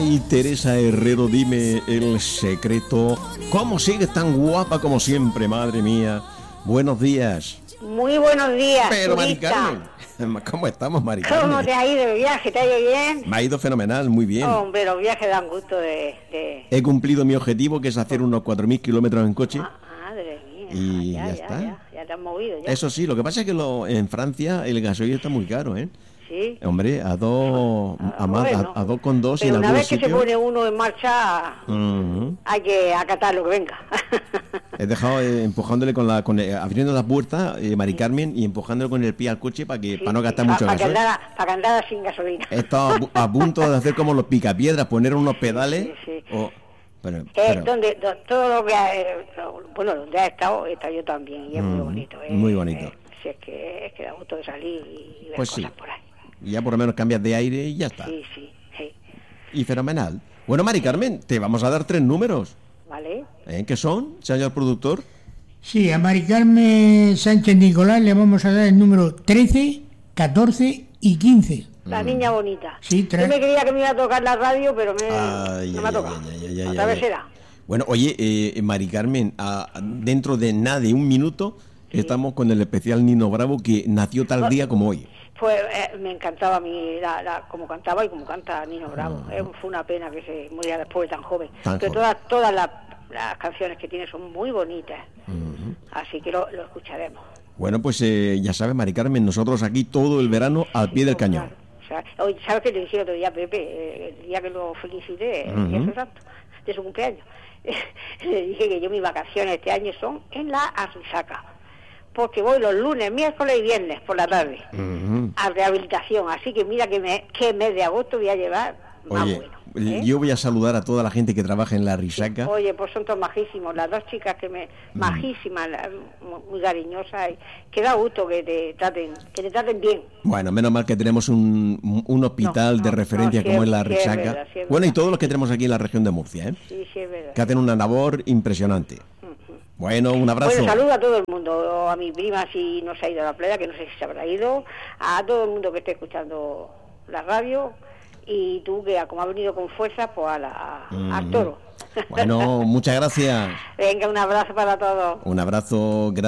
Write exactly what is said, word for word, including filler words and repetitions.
Ay, Teresa Herrero, dime el secreto. ¿Cómo sigues tan guapa como siempre, madre mía? Buenos días. Muy buenos días. Pero, Mari Carmen, ¿cómo estamos, Mari Carmen? ¿Cómo te ha ido el viaje? ¿Te ha ido bien? Me ha ido fenomenal, muy bien. Hombre, los viajes dan gusto de... de... He cumplido mi objetivo, que es hacer unos cuatro mil kilómetros en coche. Ah, madre mía. Y ya, ya ya está. Ya, ya te has movido, ya. Eso sí, lo que pasa es que lo, en Francia el gasoil está muy caro, ¿eh? Sí. Hombre, a dos, Ah, a, más, bueno. a, a dos con dos Pero en una algunos vez que sitios. se pone uno en marcha, Uh-huh. hay que acatar lo que venga. He dejado eh, empujándole con la, con, eh, abriendo la puerta, eh, Mari Carmen, y empujándole con el pie al coche para que, Sí, para no sí, gastar pa- mucho pa' que gasoil. andara- Para que andara sin gasolina. He estado a, pu- a punto de hacer como los picapiedras, poner unos pedales. sí, sí. O, pero, Eh, pero, donde do- todo lo que ha, eh, lo- bueno, donde ha estado, he estado yo también, y es muy Mm, bonito. eh, muy bonito. eh, si es que es que da gusto de salir y ver Pues sí. cosas por ahí. ya por lo menos cambias de aire y ya está. Sí, sí, sí. Y fenomenal. Bueno, Mari Carmen, te vamos a dar tres números. ¿Vale? ¿Eh? ¿Qué son, señor productor? Sí, a Mari Carmen Sánchez Nicolás le vamos a dar el número trece, catorce y quince. La niña bonita. Sí, Yo tres. me creía que me iba a tocar la radio, pero me, Ay, no me ay, ha tocado. ay, ay, ay, Otra ay, vez ay. será. Bueno, oye, eh, Mari Carmen, a- dentro de nada de un minuto estamos con el especial Nino Bravo, que nació tal día como hoy. Pues eh, me encantaba a mí la, la, como cantaba y como canta Nino Bravo. Eh, fue una pena que se muriera después tan joven. Tan pero joven. todas todas las, las canciones que tiene son muy bonitas. Así que lo, lo escucharemos. Bueno, pues eh, ya sabes, Mari Carmen, nosotros aquí todo el verano al pie del Sí, cañón. claro. O sea, oye, ¿sabes qué le dije el otro día a Pepe? Eh, El día que lo felicité, el día de su santo, de su cumpleaños. Le dije que yo mis vacaciones este año son en la Arrisaca. Porque voy los lunes, miércoles y viernes por la tarde Ujú. a rehabilitación. Así que mira que, me, que mes de agosto voy a llevar más Oye, bueno. ¿eh? yo voy a saludar a toda la gente que trabaja en la Risaca. Oye, pues son todos majísimos, las dos chicas que me majísimas, la- muy cariñosas, y que da gusto que te traten, que te traten bien. Bueno, menos mal que tenemos un, un hospital No, de no, referencia no, sí como es- es la sí es Risaca. verdad, sí es Bueno, y verdad. todos los que tenemos aquí en la región de Murcia, ¿eh? Sí, sí, es verdad. Que hacen una labor impresionante. Bueno, un abrazo. Bueno, saludo a todo el mundo, a mi prima si no se ha ido a la playa, que no sé si se habrá ido, a todo el mundo que esté escuchando la radio, y tú que como has venido con fuerza, pues a la, Mm. al toro. Bueno, muchas gracias. Venga, un abrazo para todos. Un abrazo grande.